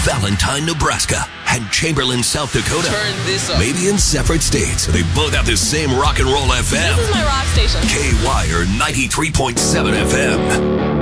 Valentine, Nebraska, and Chamberlain, South Dakota. Turn this up. Maybe in separate states, they both have the same rock and roll FM. This is my rock station. KWIRE 93.7 FM.